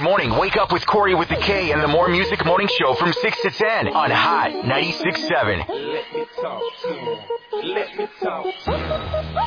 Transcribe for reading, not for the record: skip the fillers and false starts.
morning, wake up with Corey with the K and the More Music Morning Show from 6 to 10 on Hot 96.7. Let me talk to him. Let me talk to him.